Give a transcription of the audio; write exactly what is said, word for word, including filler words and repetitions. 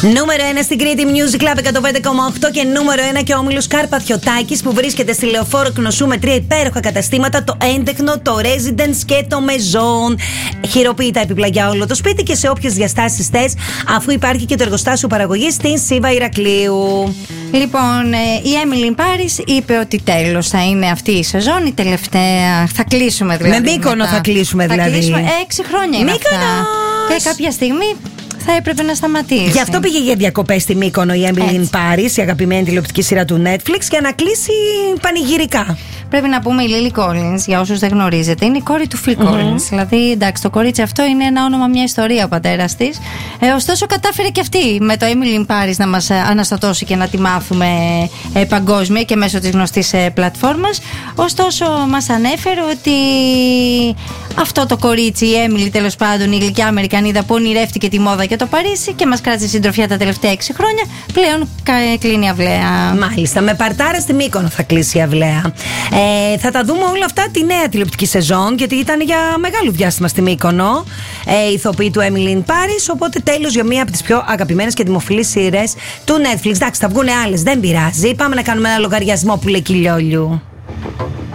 Νούμερο ένα στην Κρήτη Music Club εκατόν πέντε κόμμα οκτώ και νούμερο ένα και ο όμιλος Καρπαθιωτάκης που βρίσκεται στη Λεωφόρο Κνωσού με τρία υπέροχα καταστήματα, το Έντεχνο, το Residence και το Maison. Χειροποίητα τα επιπλαγιά όλο το σπίτι και σε όποιες διαστάσεις θες, αφού υπάρχει και το εργοστάσιο παραγωγής στην Σύβα Ηρακλείου. Λοιπόν, η Έμιλι Πάρις είπε ότι τέλος θα είναι αυτή η σεζόν, η τελευταία. Θα κλείσουμε δηλαδή. Με Μύκονο μετά. θα κλείσουμε δηλαδή. Θα κλείσουμε, έξι χρόνια είναι Μύκονος! αυτά. Και κάποια στιγμή θα έπρεπε να σταματήσει. Γι' αυτό πήγε για διακοπές στη Μύκονο η Έμιλι Πάρις, η αγαπημένη τηλεοπτική σειρά του Netflix, για να κλείσει πανηγυρικά. Πρέπει να πούμε η Λίλι Collins, για όσους δεν γνωρίζετε, είναι η κόρη του Phil Mm-hmm. Collins. Δηλαδή, εντάξει, το κορίτσι αυτό είναι ένα όνομα, μια ιστορία ο πατέρας της. Ε, ωστόσο, κατάφερε και αυτή με το Emily in Paris να μας αναστατώσει και να τη μάθουμε ε, παγκόσμια και μέσω της γνωστής ε, πλατφόρμας. Ωστόσο, μας ανέφερε ότι αυτό το κορίτσι, η Emily τέλος πάντων, η γλυκιά Αμερικανίδα που ονειρεύτηκε τη μόδα και το Παρίσι και μας κράτησε συντροφιά τα τελευταία έξι χρόνια, πλέον κλείνει αυλαία. Μάλιστα, με παρτάρα στη Μύκονο θα κλείσει η αυλαία. Ε, θα τα δούμε όλα αυτά τη νέα τηλεοπτική σεζόν, γιατί ήταν για μεγάλο διάστημα στη Μύκονο ε, ηθοποιή του Emily in Paris. Οπότε τέλος για μία από τις πιο αγαπημένες και δημοφιλείς σειρές του Netflix. Εντάξει, θα βγουν άλλες, δεν πειράζει. Πάμε να κάνουμε ένα λογαριασμό που λέει Κιλιόλιου.